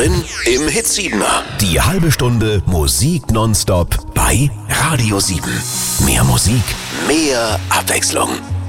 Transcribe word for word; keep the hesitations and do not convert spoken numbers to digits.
Mittendrin im Hitsiebener. Die halbe Stunde Musik nonstop bei Radio sieben. Mehr Musik, mehr Abwechslung.